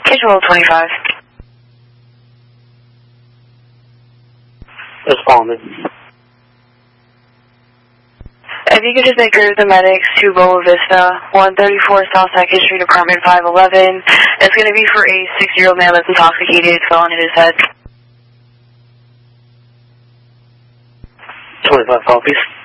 Visual 25. Responded. If you could just make the medics to Boa Vista, 134 South 2nd Street, apartment 511. It's going to be for a 6-year-old man that's intoxicated, fell on his head. 25 copies.